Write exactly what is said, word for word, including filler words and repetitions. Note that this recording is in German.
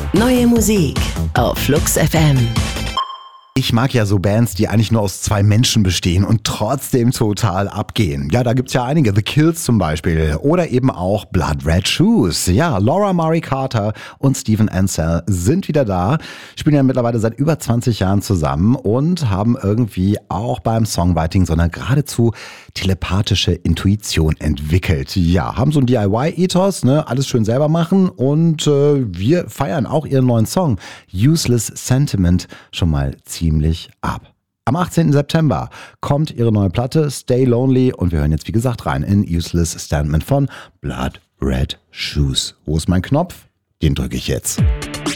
Neue Musik auf Flux F M. Ich mag ja so Bands, die eigentlich nur aus zwei Menschen bestehen und trotzdem total abgehen. Ja, da gibt's ja einige, The Kills zum Beispiel oder eben auch Blood Red Shoes. Ja, Laura Murray Carter und Steven Ansell sind wieder da, spielen ja mittlerweile seit über zwanzig Jahren zusammen und haben irgendwie auch beim Songwriting so eine geradezu telepathische Intuition entwickelt. Ja, haben so ein D I Y-Ethos, ne, alles schön selber machen und äh, wir feiern auch ihren neuen Song Useless Sentiment schon mal ziemlich ab. Am achtzehnten September kommt ihre neue Platte Stay Lonely und wir hören jetzt wie gesagt rein in Useless Sentiment von Blood Red Shoes. Wo ist mein Knopf? Den drücke ich jetzt.